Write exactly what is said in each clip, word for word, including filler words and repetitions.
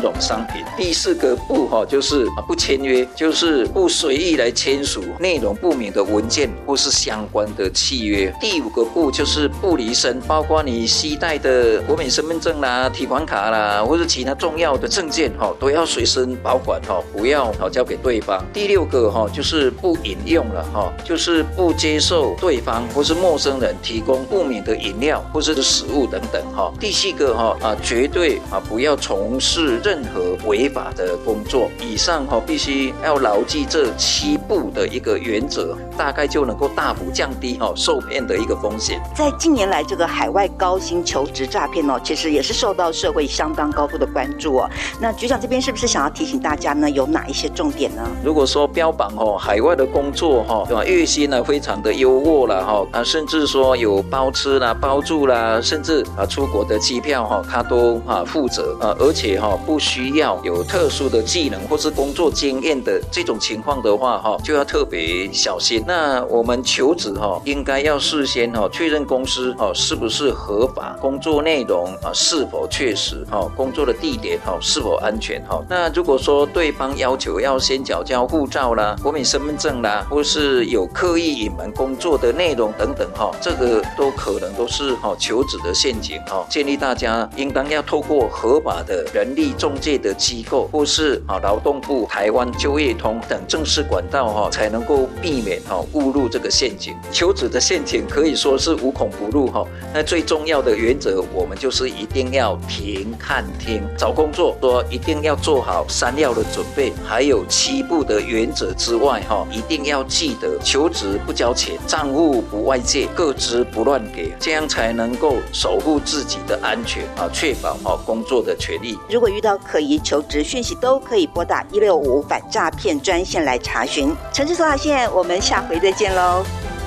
容商品。第四个不哈就是不签约，就是不随意来签署内容不明的文件或是相关的契约。第五个不就是不离身，包括你携带的国民身份证啦、提款卡啦，或是其他重要的证件哈，都要随身保管哈，不要好交给对方。第六个哈就是不饮用了哈，就是不接受对方或是陌生人提供不明的饮料或是食物等等哈。第七个哈啊绝对啊不要从事任何违法的工作。以上哈必须要牢记这七步的一个原则，大概就能够大幅降低哈受骗的一个风险。 在近年来，这个海外高薪求职诈骗哦，其实也是受到社会相当高度的关注哦。那局长这边是不是想要提醒大家呢？有哪一些重点呢？ 如果说标榜哦海外的工作哈，对吧？月薪呢非常的优渥啦哈啊，甚至说有包吃啦、包住啦，甚至啊出国的机票哈，他都啊负责啊，而且哈不需要有特殊的技能或是工作经验的这种情况的话哈，就要特别小心。那我们求职哈，应该要事先哈确认公司哈是不是合法，工作内容啊是否确实哈，工作的地点哈是否安全哈。那如果说对方要求要先缴交护照啦、国民身份证啦，或是有刻意隐瞒工作的内容等等哈，这个都可能都是哈求职的陷阱哈。建议大家应当要透过合法的人力中介的机构，或是啊劳动部、台湾就业通等正式管道哈，才能够避免哈误入这个陷阱。求职的陷阱可以说是无孔不入哈。那最重要的原则，我们就是一定要停、看、听。找工作说一定要做好三要的准备，还有七步的原则之外哈，一定要记得求职不交钱，账户不外借，个资不乱给，这样才能够守护自己的安全啊，确保好工作的权益。 如果遇到可疑求职讯息，都可以拨打一六五反诈骗专线来查询。城市搜查线，我们下回再见喽。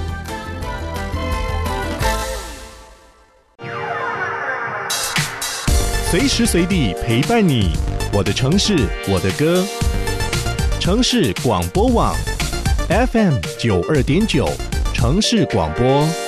随时随地陪伴你，我的城市，我的歌。城市广播网 F M 九二点九，城市广播。